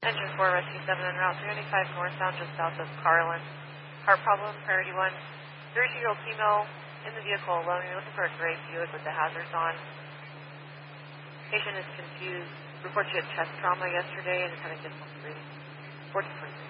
Engine 4, Rescue 7 en route 395 northbound just south of Carlin. Heart problem, priority 1. 32-year-old female in the vehicle alone. You're looking for a gray Buick with the hazards on. Patient is confused. Reported she had chest trauma yesterday and is having difficulty breathing. 1426.